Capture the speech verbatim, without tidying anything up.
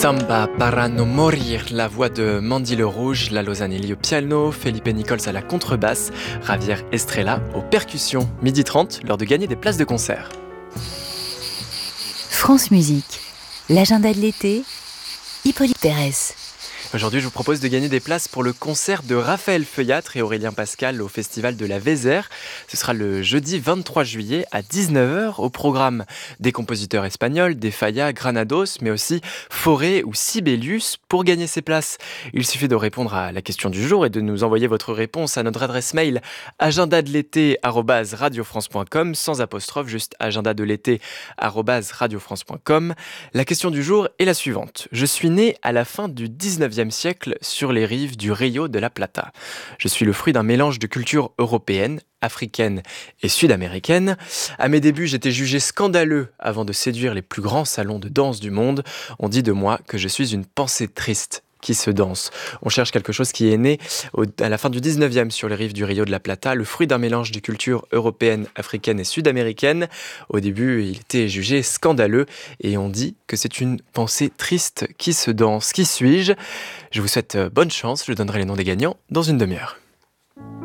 Samba para no morir, la voix de Mandy Le Rouge, la Lozanelli au piano, Felipe Nichols à la contrebasse, Javier Estrella aux percussions. midi trente, l'heure de gagner des places de concert. France Musique, l'agenda de l'été, Hippolyte Pérez. Aujourd'hui, je vous propose de gagner des places pour le concert de Raphaël Feuillatre et Aurélien Pascal au Festival de la Vézère. Ce sera le jeudi vingt-trois juillet à dix-neuf heures. Au programme des compositeurs espagnols, des Falla, Granados, mais aussi Fauré ou Sibelius. Pour gagner ces places, il suffit de répondre à la question du jour et de nous envoyer votre réponse à notre adresse mail agenda de l'été arobase radio france point com, sans apostrophe, juste agenda de l'été arobase radio france point com. La question du jour est la suivante. Je suis né à la fin du dix-neuvième siècle sur les rives du Rio de la Plata. Je suis le fruit d'un mélange de cultures européennes, africaines et sud-américaines. À mes débuts, j'étais jugé scandaleux avant de séduire les plus grands salons de danse du monde. On dit de moi que je suis une pensée triste qui se danse. On cherche quelque chose qui est né au, à la fin du dix-neuvième sur les rives du Rio de la Plata, le fruit d'un mélange de cultures européennes, africaines et sud-américaines. Au début, il était jugé scandaleux et on dit que c'est une pensée triste qui se danse. Qui suis-je ? Je vous souhaite bonne chance, je donnerai les noms des gagnants dans une demi-heure.